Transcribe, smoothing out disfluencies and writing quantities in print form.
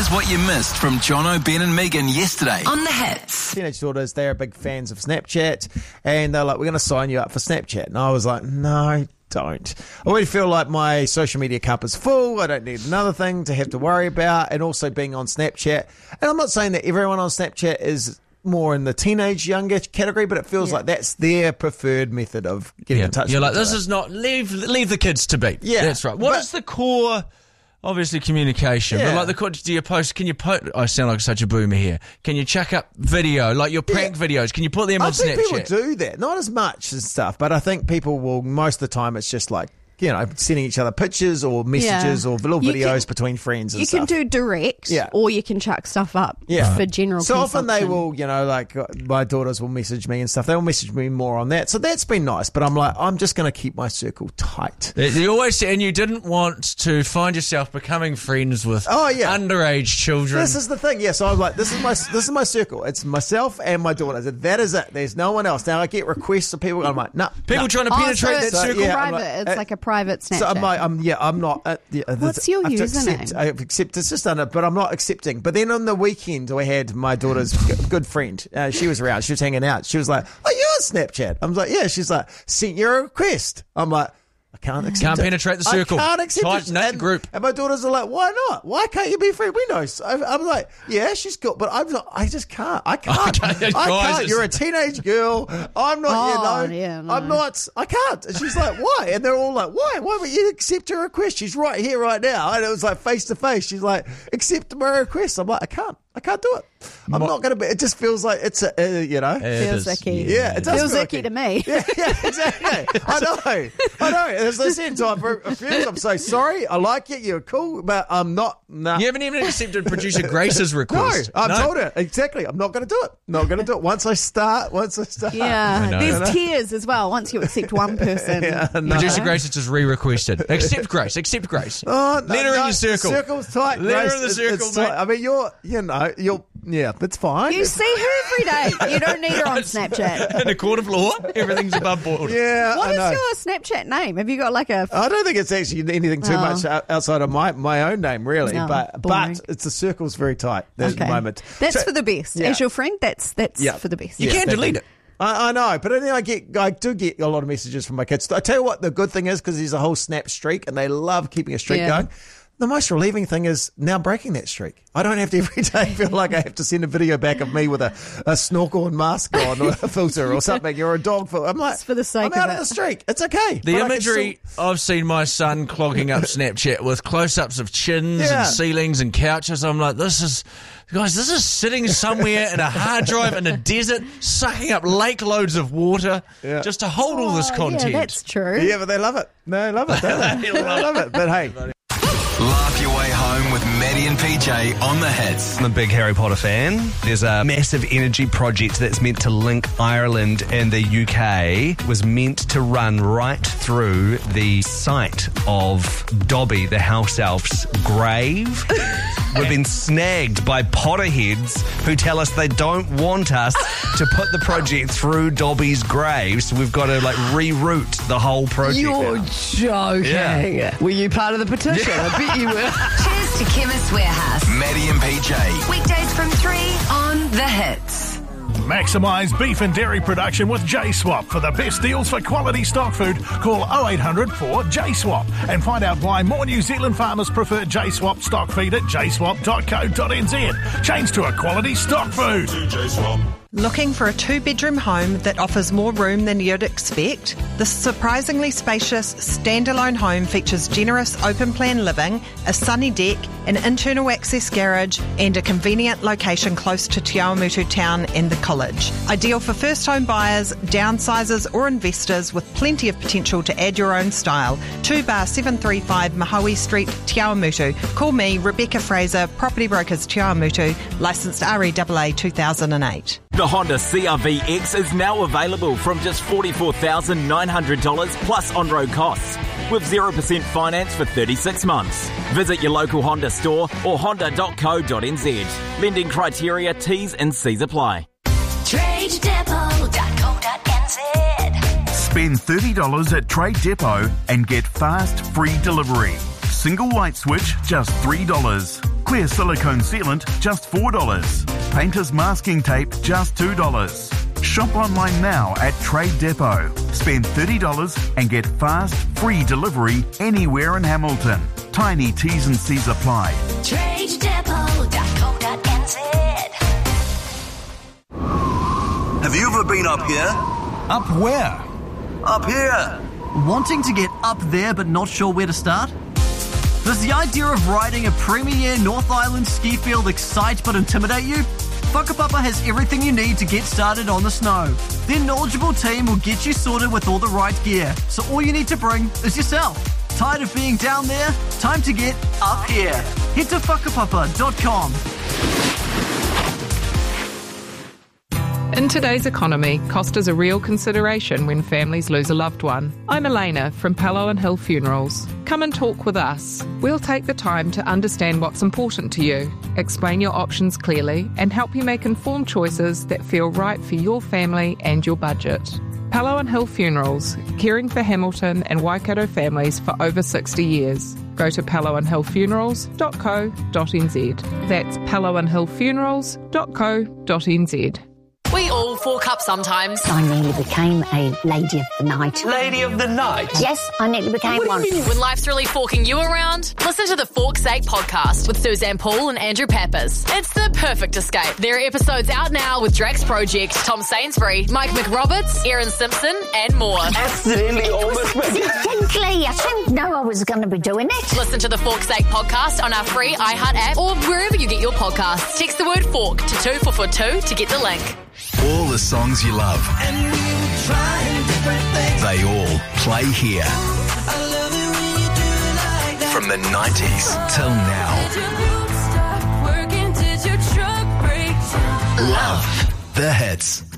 Here's what you missed from Jono, Ben and Megan yesterday on The Hits. Teenage daughters, they're big fans of Snapchat, and they're like, we're going to sign you up for Snapchat. And I was like, no, don't. I already feel like my social media cup is full. I don't need another thing to have to worry about. And also being on Snapchat. And I'm not saying that everyone on Snapchat is more in the teenage, younger category, but it feels like that's their preferred method of getting in touch. You're with like, each this other. is not, leave the kids to be. Yeah. That's right. What is the core? Obviously communication, Yeah. but like do you post, can you post, I sound like such a boomer here, can you chuck up video, like your prank videos, can you put them on Snapchat? I think people do that, not as much and stuff, but I think people will, most of the time it's just like, you know, sending each other pictures or messages or little videos between friends and stuff. You can do direct, or you can chuck stuff up for general So often they consumption. will, you know, like my daughters will message me and stuff. They'll message me more on that. So that's been nice. But I'm like, I'm just going to keep my circle tight. You always say, and you didn't want to find yourself becoming friends with underage children. This is the thing. Yeah, so I was like, this is my circle. It's myself and my daughters. That is it. There's no one else. Now I get requests of people. I'm like, no. People trying to penetrate that circle. Private. It's like a private Snapchat. So I'm not. What's your username? I've accepted. It's just done it, but I'm not accepting. But then on the weekend, I had my daughter's good friend. She was around. She was hanging out. She was like, "Oh, you're on Snapchat." I was like, "Yeah." She's like, "Sent you a request." I'm like, I can't accept Can't it. penetrate the circle. I can't accept it. Tight group. And my daughters are like, why not? Why can't you be free? We know. So I'm like, yeah, she's got, but I'm not, I just can't. I can't. I can't. You're a teenage girl. I'm not, I'm not, I can't. And she's like, why? And they're all like, why? Why would you accept her request? She's right here, right now. And it was like face to face. She's like, accept my request. I'm like, I can't do it. I'm not going to be. It just feels like it's a, you know. Feels icky. Yeah, it does feels feel icky to me. Yeah, exactly. I know. As I said, so I'm so sorry. I like it. You're cool, but I'm not. Nah. You haven't even accepted producer Grace's request. No, I've told her exactly. I'm not going to do it. Not going to do it. Once I start. Yeah, there's tiers as well. Once you accept one person, Producer Grace has just re-requested. Accept Grace. Oh, Let her in your circle. Circle's tight. Let her in the circle, it's tight. I mean, yeah, that's fine. You see her every day. You don't need her on Snapchat. In a court of law, everything's above board. Yeah, What I know. is your Snapchat name? Have you got like a... I don't think it's actually anything too much outside of my own name, really. No, but boring. it's the circle's very tight at the moment. That's for the best. Yeah. As your friend, that's for the best. You can delete it. I know, but then I do get a lot of messages from my kids. I tell you what, the good thing is, because there's a whole Snap streak, and they love keeping a streak going. The most relieving thing is now breaking that streak. I don't have to every day feel like I have to send a video back of me with a snorkel and mask on, or a filter or something, or a dog filter. I'm like, it's for the sake I'm out of of it. the streak. It's okay. The imagery I've seen my son clogging up Snapchat with close-ups of chins and ceilings and couches. I'm like, this is sitting somewhere in a hard drive in a desert, sucking up lake loads of water just to hold all this content. Yeah, that's true. Yeah, but they love it. They love it, don't they? They love it. But hey. Laugh your way home with Maddie and PJ on The Hits. I'm a big Harry Potter fan. There's a massive energy project that's meant to link Ireland and the UK. It was meant to run right through the site of Dobby, the house elf's grave. We've been snagged by Potterheads who tell us they don't want us to put the project through Dobby's grave, so we've got to reroute the whole project. You're joking. Yeah. Were you part of the petition? I bet you were. Cheers to Chemist Warehouse. Maddie and PJ. Weekdays from 3 on The Hits. Maximise beef and dairy production with J-Swap. For the best deals for quality stock food, call 0800 4 J-Swap and find out why more New Zealand farmers prefer J-Swap stock feed at jswap.co.nz. Change to a quality stock food. Looking for a two-bedroom home that offers more room than you'd expect? This surprisingly spacious standalone home features generous open-plan living, a sunny deck, an internal access garage, and a convenient location close to Te Awamutu town and the college. Ideal for first-home buyers, downsizers or investors with plenty of potential to add your own style. 2-735 Mahaui Street, Te Awamutu. Call me, Rebecca Fraser, Property Brokers Te Awamutu, licensed REAA 2008. The Honda CR-V X is now available from just $44,900 plus on-road costs, with 0% finance for 36 months. Visit your local Honda store or honda.co.nz. Lending criteria, T's and C's apply. TradeDepot.co.nz. Spend $30 at Trade Depot and get fast, free delivery. Single light switch, just $3. Clear silicone sealant, just $4. Painter's masking tape, just $2. Shop online now at Trade Depot. Spend $30 and get fast, free delivery anywhere in Hamilton. Tiny T's and C's apply. TradeDepot.co.nz. Have you ever been up here? Up where? Up here. Wanting to get up there but not sure where to start? Does the idea of riding a premier North Island ski field excite but intimidate you? Whakapapa has everything you need to get started on the snow. Their knowledgeable team will get you sorted with all the right gear, so all you need to bring is yourself. Tired of being down there? Time to get up here. Head to whakapapa.com. In today's economy, cost is a real consideration when families lose a loved one. I'm Elena from Pallow and Hill Funerals. Come and talk with us. We'll take the time to understand what's important to you, explain your options clearly, and help you make informed choices that feel right for your family and your budget. Pallow and Hill Funerals, caring for Hamilton and Waikato families for over 60 years. Go to pallowandhillfunerals.co.nz. That's pallowandhillfunerals.co.nz. We all fork up sometimes. I nearly became a lady of the night. Lady of the night? Yes, I nearly became one. When life's really forking you around, listen to the Fork's Sake podcast with Suzanne Paul and Andrew Pappas. It's the perfect escape. There are episodes out now with Drax Project, Tom Sainsbury, Mike McRoberts, Aaron Simpson, and more. Accidentally almost ready. Distinctly, I didn't know I was going to be doing it. Listen to the Fork's Sake podcast on our free iHeart app or wherever you get your podcasts. Text the word FORK to 24442 to get the link. All the songs you love. And we were trying different things. They all play here. I love it when you do it like that. From the 90s till now. Did your truck break down? Love the hits.